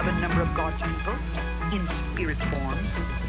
a number of God's people in spirit form